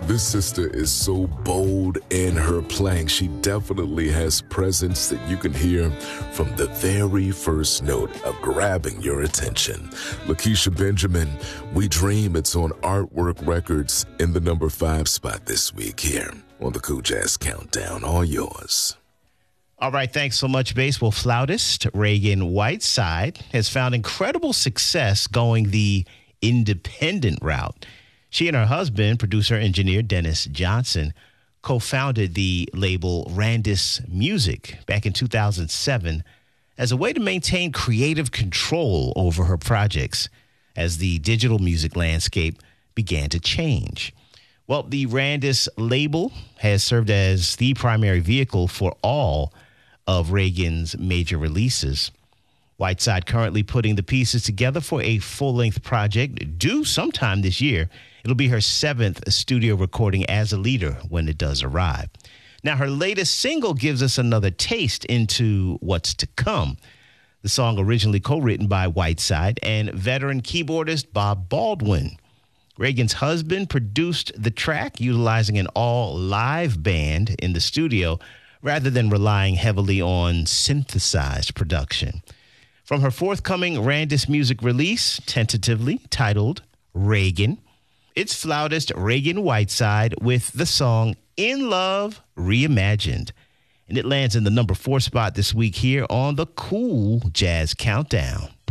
This sister is so bold in her playing. She definitely has presence that you can hear from the very first note of grabbing your attention. Lakeisha Benjamin, We Dream. It's on Artwork Records in the number 5 spot this week here on the Cool Jazz Countdown. All yours. All right, thanks so much, bass. Well, flautist Reagan Whiteside has found incredible success going the independent route. She and her husband, producer-engineer Dennis Johnson, co-founded the label Randis Music back in 2007 as a way to maintain creative control over her projects as the digital music landscape began to change. Well, the Randis label has served as the primary vehicle for all of Reagan's major releases. Whiteside currently putting the pieces together for a full-length project due sometime this year. It'll be her 7th studio recording as a leader when it does arrive. Now, her latest single gives us another taste into what's to come. The song originally co-written by Whiteside and veteran keyboardist Bob Baldwin. Reagan's husband produced the track utilizing an all-live band in the studio rather than relying heavily on synthesized production. From her forthcoming Randis Music release, tentatively titled Reagan, it's flautist Reagan Whiteside with the song In Love Reimagined. And it lands in the number 4 spot this week here on the Cool Jazz Countdown.